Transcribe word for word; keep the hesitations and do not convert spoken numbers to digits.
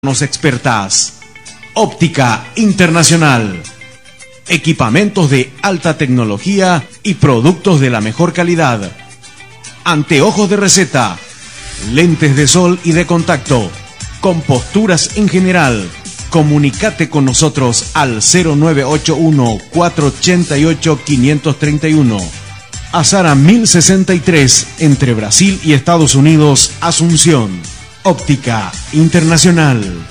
Nos expertas. Óptica Internacional. Equipamientos de alta tecnología y productos de la mejor calidad. Anteojos de receta. Lentes de sol y de contacto. Composturas en general. Comunicate con nosotros al cero nueve ocho uno, cuatro ocho ocho, cinco tres uno. Azara mil sesenta y tres, entre Brasil y Estados Unidos, Asunción. Óptica Internacional.